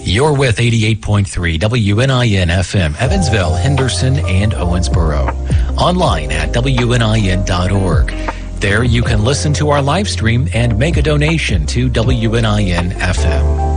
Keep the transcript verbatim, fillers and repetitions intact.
You're with eighty-eight point three W N I N F M, Evansville, Henderson, and Owensboro. Online at W N I N dot org. There you can listen to our live stream and make a donation to W N I N F M.